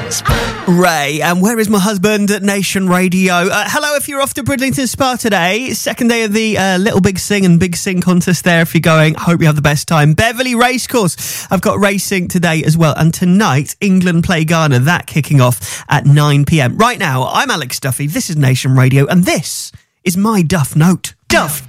Ray, and Where Is My Husband at Nation Radio. Hello, if you're off to Bridlington Spa today, second day of the Little Big Sing and Big Sing contest there. If you're going, hope you have the best time. Beverley Racecourse, I've got racing today as well. And tonight, England play Ghana, that kicking off at 9 p.m. Right now, I'm Alex Duffy, this is Nation Radio, and this is my Duff Note. Duff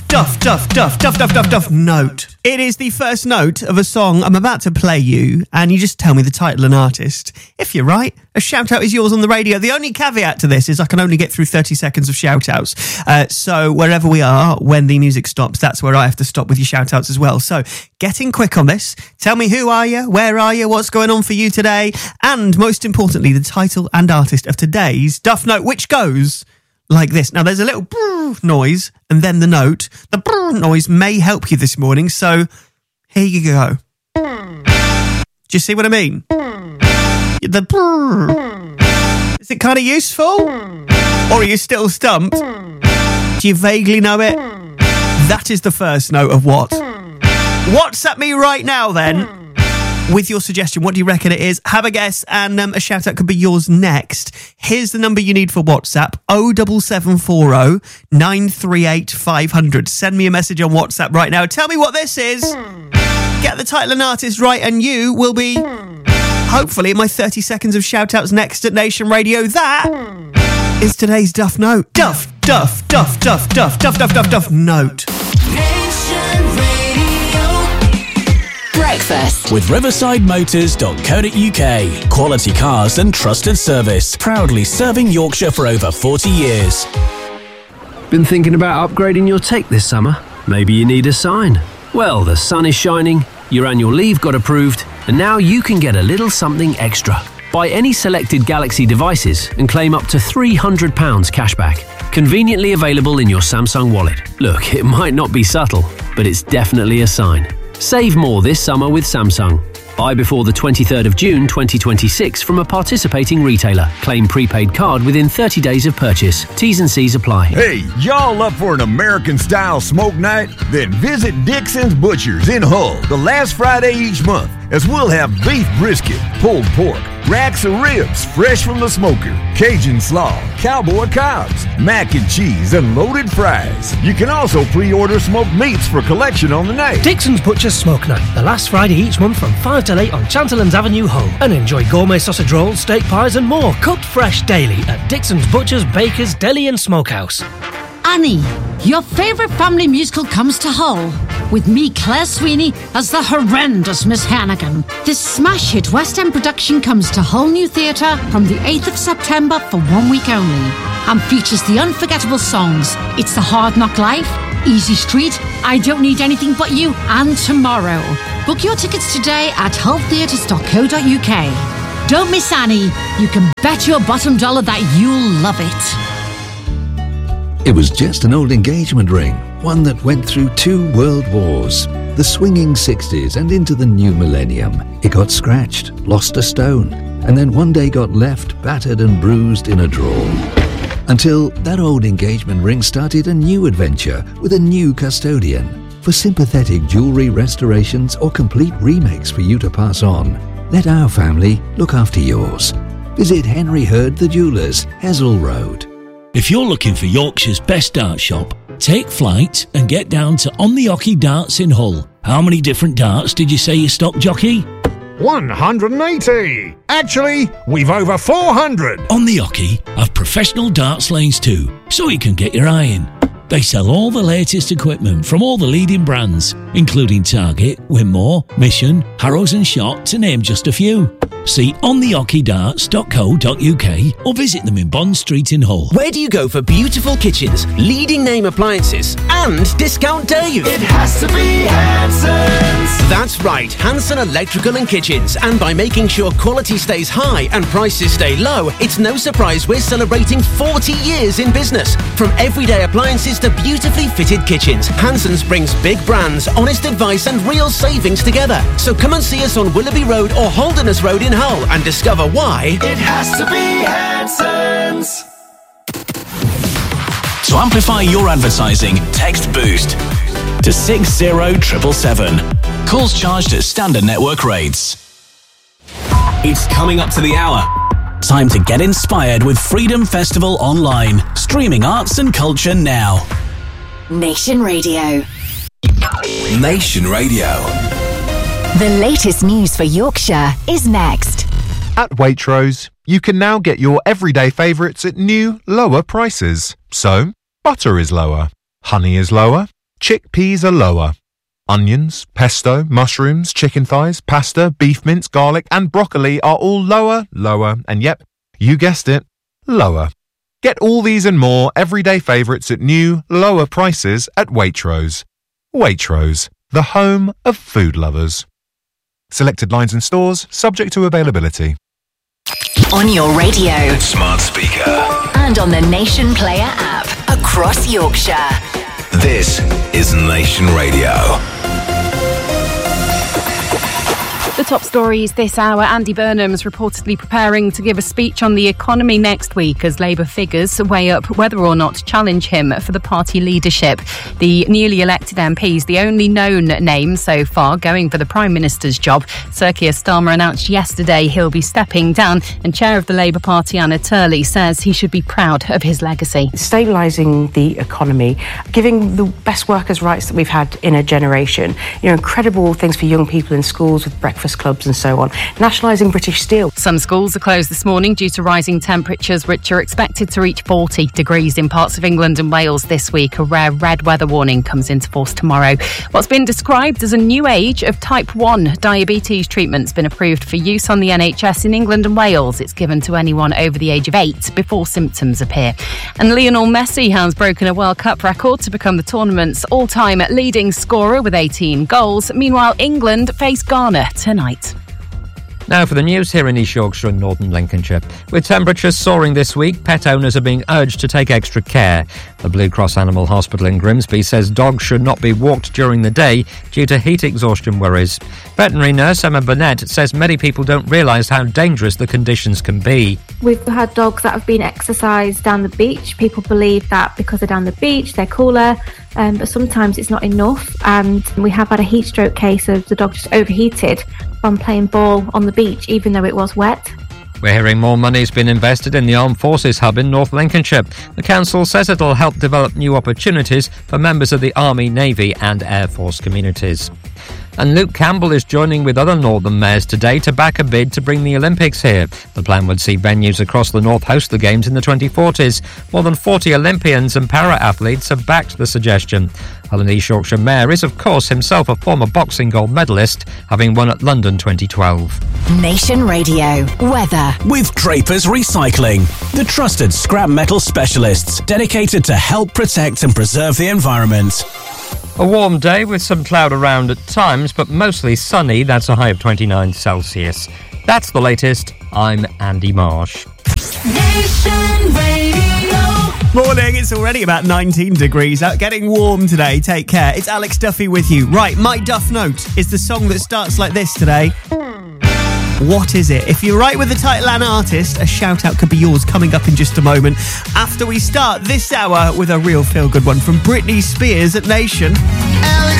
note. It is the first note of a song I'm about to play you, and you just tell me the title and artist. If you're right, a shout out is yours on the radio. The only caveat to this is I can only get through 30 seconds of shout outs. So wherever we are, when the music stops, that's where I have to stop with your shout outs as well. So getting quick on this. Tell me, who are you? Where are you? What's going on for you today? And most importantly, the title and artist of today's Duff Note, which goes like this. Now, there's a little noise and then the note. The noise may help you this morning, so here you go. Do you see what I mean? Is it kind of useful? Or are you still stumped? Do you vaguely know it? That is the first note of what? WhatsApp me right now then with your suggestion. What do you reckon it is? Have a guess, and a shout out could be yours next. Here's the number you need for WhatsApp: 07740 938 500. Send me a message on WhatsApp right now. Tell me what this is. Get the title and artist right, and you will be hopefully in my 30 seconds of shout outs next at Nation Radio. That is today's Duff Note. Duff Note. Breakfast with RiversideMotors.co.uk. Quality cars and trusted service. Proudly serving Yorkshire for over 40 years. Been thinking about upgrading your tech this summer? Maybe you need a sign. Well, the sun is shining, your annual leave got approved, and now you can get a little something extra. Buy any selected Galaxy devices and claim up to £300 cashback. Conveniently available in your Samsung wallet. Look, it might not be subtle, but it's definitely a sign. Save more this summer with Samsung. Buy before the 23rd of June 2026 from a participating retailer. Claim prepaid card within 30 days of purchase. T's and C's apply. Hey, y'all up for an American-style smoke night? Then visit Dixon's Butchers in Hull the last Friday each month, as we'll have beef brisket, pulled pork, racks of ribs fresh from the smoker, Cajun slaw, cowboy cobs, mac and cheese, and loaded fries. You can also pre-order smoked meats for collection on the night. Dixon's Butchers Smoke Night, the last Friday each month from 5 till 8 on Chanterlands Avenue, Hull. And enjoy gourmet sausage rolls, steak pies and more, cooked fresh daily at Dixon's Butchers, Bakers, Deli and Smokehouse. Annie, your favourite family musical comes to Hull, with me, Claire Sweeney, as the horrendous Miss Hannigan. This smash hit West End production comes to Hull New Theatre from the 8th of September for 1 week only, and features the unforgettable songs It's the Hard Knock Life, Easy Street, I Don't Need Anything But You, and Tomorrow. Book your tickets today at hulltheatres.co.uk. Don't miss Annie. You can bet your bottom dollar that you'll love it. It was just an old engagement ring, one that went through 2 world wars, the swinging 60s and into the new millennium. It got scratched, lost a stone, and then one day got left battered and bruised in a drawer. Until that old engagement ring started a new adventure with a new custodian. For sympathetic jewellery restorations or complete remakes for you to pass on, let our family look after yours. Visit Henry Hurd the Jewellers, Hessel Road. If you're looking for Yorkshire's best dart shop, take flight and get down to On the Hockey Darts in Hull. How many different darts did you say you stock, jockey? 180! Actually, we've over 400! On the Hockey have professional darts lanes too, so you can get your eye in. They sell all the latest equipment from all the leading brands, including Target, Winmore, Mission, Harrows and Shot, to name just a few. See onthehockeydarts.co.uk or visit them in Bond Street in Hull. Where do you go for beautiful kitchens, leading name appliances and discount days? It has to be Hanson's. That's right, Hanson Electrical and Kitchens. And by making sure quality stays high and prices stay low, it's no surprise we're celebrating 40 years in business. From everyday appliances to beautifully fitted kitchens, Hanson's brings big brands, honest advice and real savings together. So come and see us on Willoughby Road or Holderness Road in Hull and discover why it has to be Hanson's. To amplify your advertising, text BOOST to 60777. Calls charged at standard network rates. It's coming up to the hour. Time to get inspired with Freedom Festival Online. Streaming arts and culture now. Nation Radio. Nation Radio. The latest news for Yorkshire is next. At Waitrose, you can now get your everyday favourites at new, lower prices. So, butter is lower, honey is lower, chickpeas are lower. Onions, pesto, mushrooms, chicken thighs, pasta, beef mince, garlic and broccoli are all lower, and yep, you guessed it, lower. Get all these and more everyday favourites at new, lower prices at Waitrose. Waitrose, the home of food lovers. Selected lines and stores, subject to availability. On your radio, Smart speaker. and on the Nation Player app across Yorkshire. This is Nation Radio. The top stories this hour. Andy Burnham's reportedly preparing to give a speech on the economy next week as Labour figures weigh up whether or not to challenge him for the party leadership. The newly elected MP is the only known name so far going for the Prime Minister's job. Sir Keir Starmer announced yesterday he'll be stepping down, and Chair of the Labour Party Anna Turley says he should be proud of his legacy. Stabilising the economy, giving the best workers' rights that we've had in a generation, incredible things for young people in schools with breakfast clubs and so on, nationalising British Steel. Some schools are closed this morning due to rising temperatures, which are expected to reach 40 degrees in parts of England and Wales this week. A rare red weather warning comes into force tomorrow. What's been described as a new age of type 1 diabetes treatment's been approved for use on the NHS in England and Wales. It's given to anyone over the age of 8 before symptoms appear. And Lionel Messi has broken a World Cup record to become the tournament's all-time leading scorer with 18 goals. Meanwhile, England face Ghana tonight. Now for the news here in East Yorkshire and Northern Lincolnshire. With temperatures soaring this week, pet owners are being urged to take extra care. The Blue Cross Animal Hospital in Grimsby says dogs should not be walked during the day due to heat exhaustion worries. Veterinary nurse Emma Burnett says many people don't realise how dangerous the conditions can be. We've had dogs that have been exercised down the beach. People believe that because they're down the beach, they're cooler, but sometimes it's not enough. And we have had a heat stroke case of the dog just overheated from playing ball on the beach, even though it was wet. We're hearing more money's been invested in the Armed Forces Hub in North Lincolnshire. The council says it'll help develop new opportunities for members of the Army, Navy and Air Force communities. And Luke Campbell is joining with other northern mayors today to back a bid to bring the Olympics here. The plan would see venues across the north host the Games in the 2040s. More than 40 Olympians and para-athletes have backed the suggestion. Hull and East Yorkshire Mayor is, of course, himself a former boxing gold medalist, having won at London 2012. Nation Radio. Weather. With Draper's Recycling, the trusted scrap metal specialists dedicated to help protect and preserve the environment. A warm day with some cloud around at times, but mostly sunny. That's a high of 29 Celsius. That's the latest. I'm Andy Marsh. Nation Radio. Morning, it's already about 19 degrees out. Getting warm today, take care. It's Alex Duffy with you. Right, My Duff Note is the song that starts like this today. What is it? If you're right with the title and artist, a shout out could be yours coming up in just a moment. After we start this hour with a real feel good one from Britney Spears at Nation. Alex